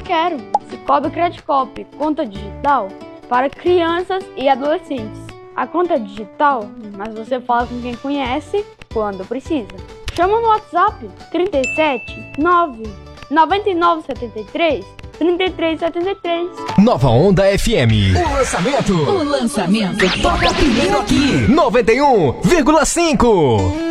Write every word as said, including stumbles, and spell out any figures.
quero. Cicobi Credicop, conta digital para crianças e adolescentes. A conta é digital, mas você fala com quem conhece quando precisa. Chama no WhatsApp trinta e sete, nove, noventa e nove, setenta e três, trinta e três setenta e três. Nova Onda F M. O lançamento. O lançamento toca primeiro aqui. noventa e um vírgula cinco.